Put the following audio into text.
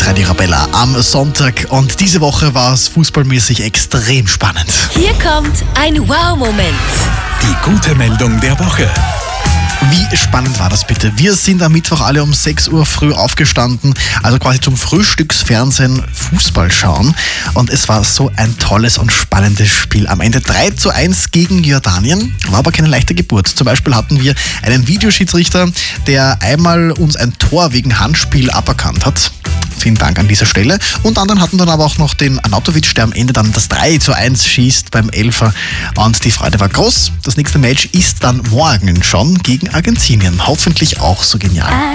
Radio Arabella am Sonntag und diese Woche war es fußballmäßig extrem spannend. Hier kommt ein Wow-Moment. Die gute Meldung der Woche. Wie spannend war das bitte? Wir sind am Mittwoch alle um 6 Uhr früh aufgestanden, also quasi zum Frühstücksfernsehen Fußball schauen. Und es war so ein tolles und spannendes Spiel. Am Ende 3:1 gegen Jordanien, war aber keine leichte Geburt. Zum Beispiel hatten wir einen Videoschiedsrichter, der einmal uns ein Tor wegen Handspiel aberkannt hat. Vielen Dank an dieser Stelle. Und anderen hatten dann aber auch noch den Arnautovic, der am Ende dann das 3:1 schießt beim Elfer. Und die Freude war groß. Das nächste Match ist dann morgen schon gegen Argentinien. Hoffentlich auch so genial.